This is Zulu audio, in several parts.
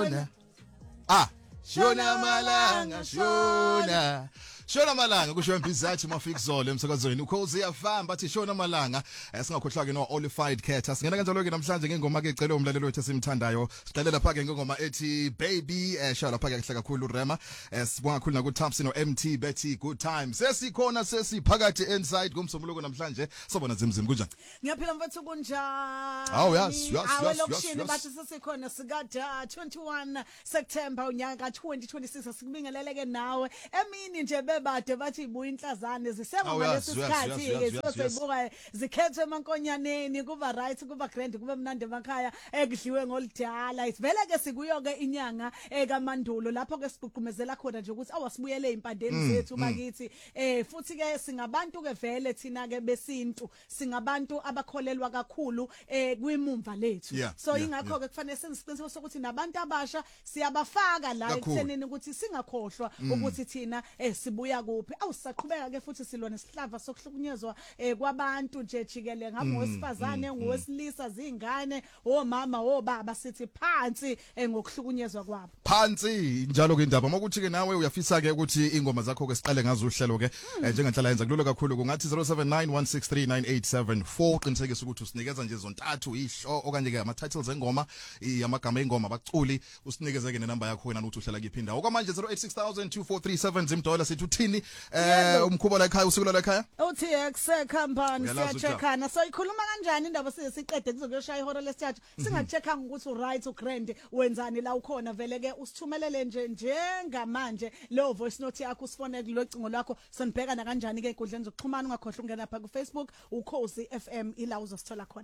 shona. Shona malanga, shona. Shona malanga kusho imbizathi mafikizolo emsakazweni ukhozi yafamba bathi shona malanga singakhohlwa ke no Olified Cat singena kanjalo ke namhlanje ngengoma ke icela umlalelo wethu esimthandayo siqalela lapha ke ngengoma ethi baby shala lapha ke kuhle kakhulu Rema sibonga kakhulu na ku Thompson no MT Betty good time sesikhona sesiphakathi inside kumsombuluko namhlanje sobona zimzim kunjani ngiyaphila mfethu kunjani yes bathi sesikhona sikada 21 September unyaka 2026 sikubingeleleke nawe emini nje bade bathi ibuya inhlazane zisengoma lesisikhathi ke sizoyibuka zikhethwe emankonyaneni kuba right kuba grand kube mnandi emakhaya ekudliwe ngolidala isivele ke sikuyo ke inyanga kaMandulo lapho ke siguqumezela khona nje ukuthi awasibuyele impandeni zethu bakithi futhi ke singabantu ke vele thina ke besintu singabantu abakholelwa kakhulu kwimumva lethu so ingakho ke kufanele senisiqiniseke sokuthi nabantu abasha siyabafaka la ekuthenini ukuthi singakhohlwa ukuthi thina sibuya kuphi awusaqhubeka ke futhi silwa nesihlava sokuhlukunyezwa kwabantu nje jikele ngabe ngowesifazane ngowesilisa zingane omama obaba sithi phansi ngokuhlukunyezwa kwabo phansi njalo ke indaba makuthi ke nawe uyafisa ke ukuthi ingoma zakho ke siqale ngazo uhlelo ke njengenhlala yenza kulula kakhulu kungathi 0791639874 qinisekisa ukuthi usinikeza nje zontathu ihlo okanye ke ama titles engoma amagama engoma abaculi usinikeze ke nenamba yakho wena ukuthi uhlela kiphinda okwamanje 0860002437 zimdola sithi uthini umkhubo la ekhaya usikula la ekhaya UTX company siyacheckana so ikhuluma kanjani indaba siqede kuzokuyoshaya ihora lesithathu singacheckanga ukuthi uright ugrand wenzani la ukhona vele ke usithumelele nje njengamanje lo voice note yakho usifone kulocingo lwakho sonibhekana kanjani ke enkundleni zokuxhumana ungakhohlwa ukungena lapha ku Facebook ukhozi FM ila uzosithola khona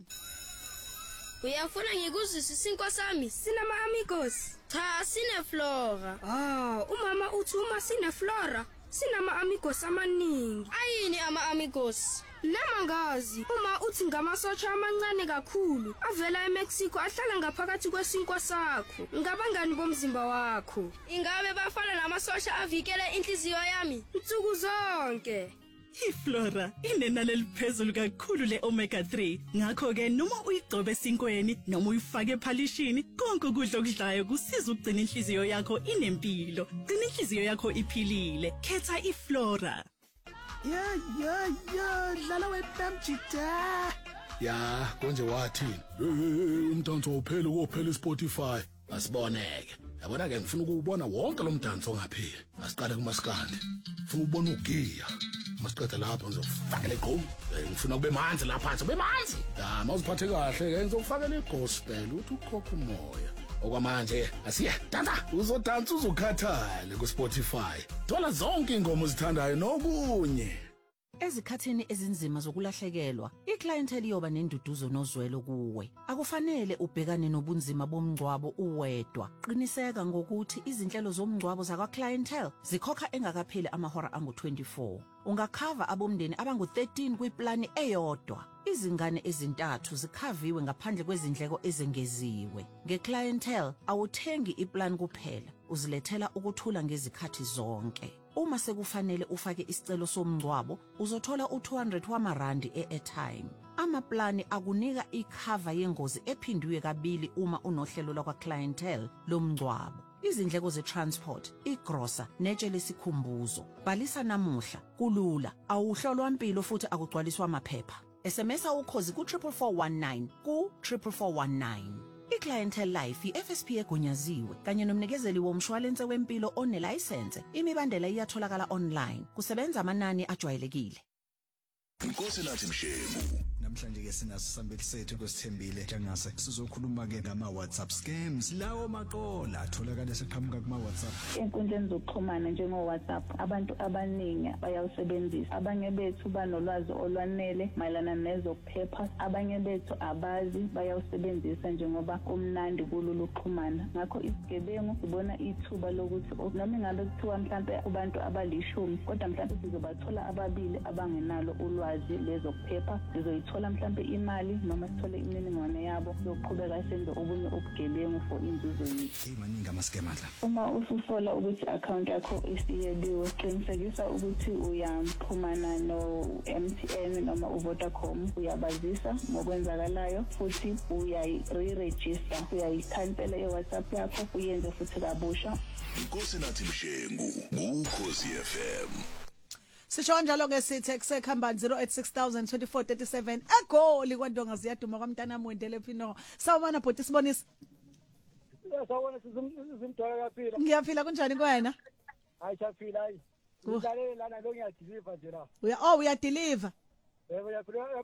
Uyafuna ngikuzwisa isinkwa sami sinama amigos cha sine flora umama uthi uma sine flora sinama amigos amaningi ayini ama amigos lamangazi uma uthi ngamasotsha amancane kakhulu avela eMexico ahlala ngaphakathi kwesinkwa sakho ngabangani bomzimba wakho ingabe bafana namasosha avikele inhliziyo yami insuku zonke iFlora inenani eliphezulu kakhulu leomega 3 ngakho ke noma uyigcobe esinkweni noma uyifake ephalishini konke ukudla okudlayo kusiza ukugcina inhliziyo yakho inempilo gcina inhliziyo yakho iphilile khetha iFlora dlala webamjida konje wathini umdanso uphele kophela iSpotify asiboneke yabona ke ngifuna ukubona wonke lo mdanso ongapheli asiqale kumaskandi ngifuna ukubona ugiya masiqeda lapho ngizofakela igqom ngifuna kube manzi lapha phansi kube manzi mawuziphathe kahle ke ngizofakela igospel uthi ukhokha umoya okwamanje asiye dansa uzodansa uzokhathala ku Spotify thola zonke ingoma ozithandayo nokunye Ezikhathini ezinzima zokulahlekelwa, iclientele iyoba nenduduzo nozwelo kuwe. Akufanele ubhekane nobunzima bomngcwabo uwedwa. Qiniseka ngokuthi izinhlelo zomngcwabo zakwa clientele zikhokha engakapheli amahora angu-24. Ungakhava abomndeni abangu-13 kwiplani eyodwa. Izingane ezintathu zikhaviwe ngaphandle kwezindleko ezengeziwe. Ngeclientele awuthengi iplan kuphela, uzilethela ukuthula ngezikhathi zonke. Uma sekufanele ufake isicelo somngcwabo, uzothola u200 wamarandi e-airtime. Amaplani akunika ikhava yengozi ephindwe kabili uma unohlelo lakwa clientele lomngcwabo. Izindleko ze-transport, igrosa, netshe lesikhumbuzo. Bhalisa namuhla, kulula, awuhlolwa impilo futhi akugcwaliswa amaphepha. SMS ukhozi ku 44419 ku 44419. iClientele Life iFSP egunyaziwe kanye nomnikezeli womshwalense wempilo onelicense. Imibandela iyatholakala online. Kusebenza amanani ajwayelekile. Inkosi lathi Mshemu. Namhlanje ke sinasisambeli sethu kwesithembile njengase sizokhuluma ke ngama WhatsApp scams lawo maqola atholakala seqhamuka kuma WhatsApp enkundleni zokuxhumana njengo WhatsApp abantu abaningi bayawusebenzisa abanye bethu banolwazi olwanele mayelana nezokuphepha abanye bethu abazi bayawusebenzisa njengoba kumnandi kulolu ukuxhumana ngakho isigebengu sibona ithuba lokuthi noma ingabe kuthiwa mhlambe kubantu abalishumi kodwa mhlambe sizobathola ababili abangenalo ulwazi lezokuphepha sizoyithola sithola mhlambe imali noma sithole imininingwane yabo yokuqhubeka senze obunye ubugebengu for inzuzo yethu. Maningi ama-scam adla. Uma ususola ukuthi account yakho isiyeliwe, qinisekisa ukuthi uyaxhumana no-MTN noma uVodacom, uyabazisa ngokwenzakalayo futhi uyayi-re-register, uyayikhansela i-WhatsApp yakho uyenze futhi kabusha. Inkosi nathi Mshengu Ukhosi FM. Sisho njalo ke sithi ekusekhamba 08602437 egoli kwaNdonga ziyaduma kwaMntana Mwendele Phino. Sawubona bhuti sibonisa. Sawubona sizimdala kaphila. Ngiyaphila kunjani kuwena? Hayi siyaphila hayi. Ngidlale lana lo ngiyadeliver nje la. Uyadeliver. Yebo yaphila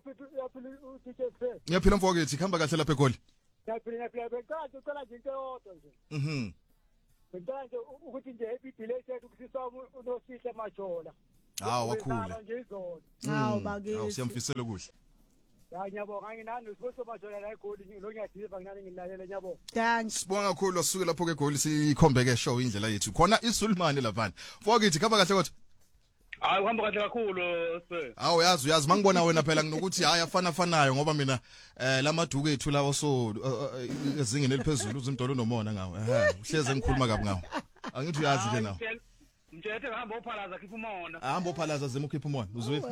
uTJ. Ngiyaphila mfowethu khamba kahle lapha eGoli. Yaphila ucela nje into eyodwa nje. Ngicela nje ukuthi nje ibidile sethu kusisa uNosihle Majola. Wakhula. Hawu bakithi. Siyamfisela kuhle. Ya ngiyabonga nginani usibuso Majola la eGoli lo ngiyadeliver nginani ngilalela nyabo. Thanks. Sibonga kakhulu asuke lapho ke eGoli sikhombeke show indlela yethu. Khona iSulumane lapha. Mfowethu khamba kahle kodwa. Hayi uhamba kahle kakhulu sir. Uyazi mangibona wena phela nginokuthi hayi afanayo ngoba mina lamaduku ethu lawo so ezingeni eliphezulu uzimdolo nomona ngawo. Uhleze ngikhuluma kabi ngawo. Angithi uyazi ke nawo. Mthethe ngihamba ophalaza khipha umona. Hamba ophalaza zema ukhipha umona. Uzwe.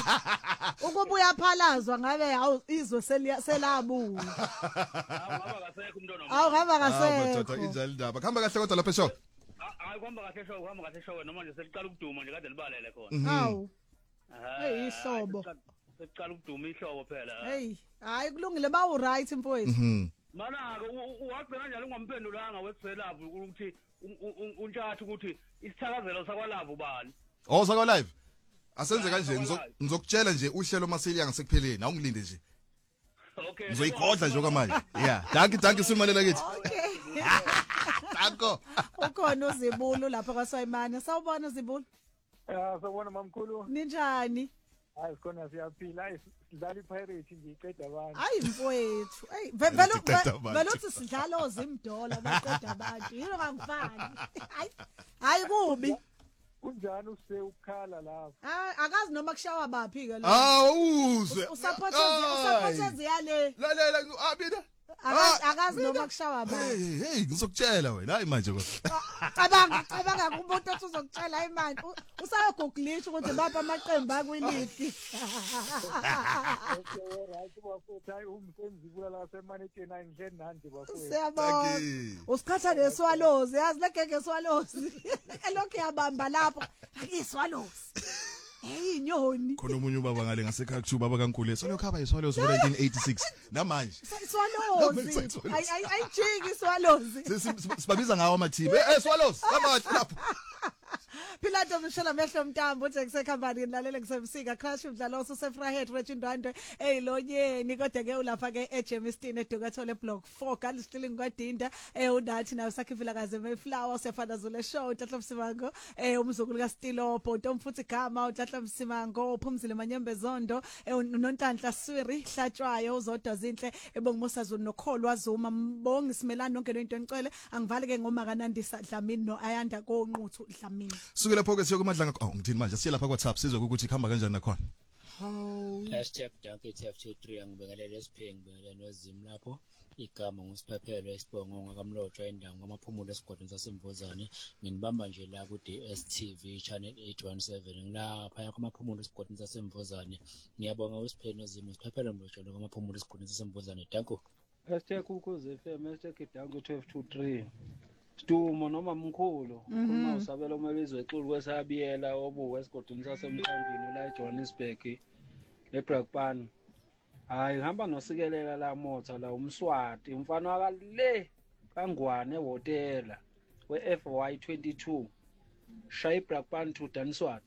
Ukubuya phalazwa ngabe hawu izwe selabu. Awuhamba kasekho umntwana. Awuhamba kasekho. Madoda injalo indaba. Khamba kahle kodwa lapha eshow. Hayi kuhamba kahle show noma nje seliqala ukuduma nje kade libalele khona. Hawu. Ihlobo. Seliqala ukuduma ihlobo phela. Hayi kulungile bawu right mfowethu. Mana ke wagcina kanjalo ungamphendulanga weselavu ukuthi unthatha ukuthi isithakazelo sakwalavu bani. Sakwa live. Asenze kanje ngizokutshela nje uhlelo masiliyanga sekupheleni awungilinde nje. Okay. Ngizoyigodla nje okwamanje. Yeah. Danki simalela kithi. Danko. Ukhona uZibulu lapha kwaSwayimane. Sawubona uZibulu? Sawubona mamkhulu. Ninjani? Hayi khona siyaphila. Hayi sidlala iPirate nje iqeda abantu. Hayi mfowethu. Vele uthi sidlala ozimdola baqeda abantu. Yini ngangifani. Hayi kubi. Kunjani use ukhala lapha? Akazi noma kushawa baphi ke lo. Uzwe. Usaphotheze ziyale. Lalela abina. Akazi noma kushawa baphi. Hey ngizokutshela wena hayi manje kodwa. Cabanga kumuntu othi uzokutshela imali. Usayogooglisha ukuthi bapha amaqembu akwiliphi. Siyabona. Usikhatha leswalozi yazi legege swalozi. Elokhu yabamba lapho. Akiswalozi. Hey nyoni. Khona umunye ubaba ngale ngasekhaya kuthiwa baba kaNkulu so khaba iswalozi 1986 namanje. Swalozi. Ayijiki swalozi. Sibabiza ngawo amathibe. Swalozi amathi lapho. Philato mshela mehlo mntambo uthi kusekhambani nilalele ngisebusika crash umdlalo osefrahead Regindwandwe elonyeni kodwa ke ulapha ke eGemiston edukathole block 4 kalistilling kwadinda unathi nayo sakhivila kaze Mayflower sefana zule show Tatla Msimango umzukulu kaStilo Bhoto mfuthi gama uTatla Msimango uphumzile Manyembe Zondo uNonhlanhla Swiri hlatshwayo uzodwa zinhle ebongimusa zulu nokholwa Zuma mbongi simelana nonke into enicele angivale ke ngoma kaNandisa Dlamini no Ayanda konquthu Dlamini suke lapho ke siyokumadlanga ngithini manje siye lapha kwaThap sizwe ukuthi khamba kanjani nakhona #DunkTF23 angibingelele esiphengi ngibingelele noZim lapho igama ngusiphephelo esibongo ngakamlotshwa endawo ngamaphumulo esigodini sasemvozane nginibamba nje la ku DSTV channel 817 ngilapha yakho amaphumulo esigodini sasemvozane ngiyabonga uSipheni noZim usiphephelo mlotshwa ngamaphumulo esigodini sasemvozane danko #KukuZFM #DunkTF23 Stumo noma mkhulu uma usabela umabizwe exulu kwesabiyela obuwe esigodini sasemthambini la eJohannesburg eBrakpan hayi hamba nosikelela la motha la umswati umfana wakale kangwane ehotela weFY22 Shai Brakpan to Danswat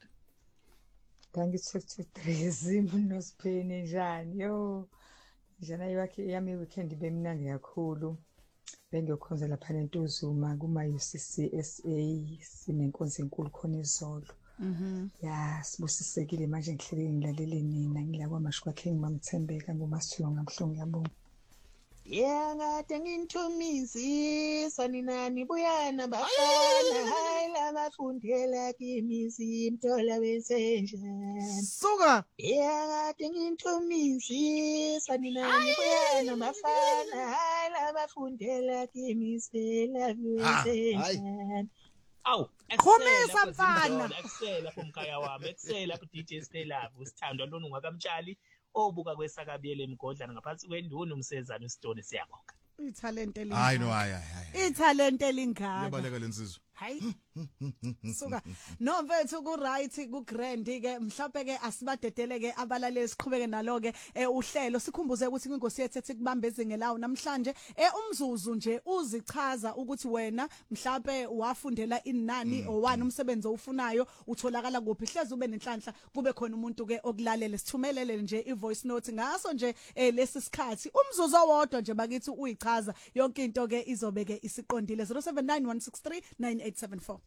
DunkTF23 Zim noSipheni njani yo njana yami weekend bemnandi kakhulu bengiyokhonza lapha eNtuzuma kuma UCCSA sinenkonzo enkulu khona izolo ya sibusisekile manje ngihlele ngilalele nina ngila kwaMashwa King mamthembeka ngoMasithunga ngabhlungu yabonga ngade nginthumizisa nina nibuyana bafana hayla bafundela kimi simthola wenzenjani suka yakade ngintomizisa nina nibuyana mafana hayi labafundela kimi sela wenzenjani Aw, khomisa mfana eksela kumkhaya wami, eksela ku DJ Stella, usithandwa lona ungakamtshali obuka kwesakabiyele emgodlana ngaphansi kwenduna umsezana uStone siyabonga. Ithalente lingaka. Hayi no hayi. Ithalente lingaka. Yabaleka lensizwe. Hayi. Suka. No mfethu ku right ku grand ke mhlawumbe ke asibadedele ke abalaleli siqhubeke nalo ke uhlelo sikhumbuze ukuthi ingosi yethu ethi kubambe izinge lawo namhlanje umzuzu nje uzichaza ukuthi wena mhlawumbe wafundela inani owani umsebenzi ofunayo utholakala kuphi hleze ube nenhlanhla kube khona umuntu ke okulalele sithumelele nje ivoice note ngaso nje lesi sikhathi umzuzu owodwa nje bakithi uyichaza yonke into ke izobe ke isiqondile 0791639874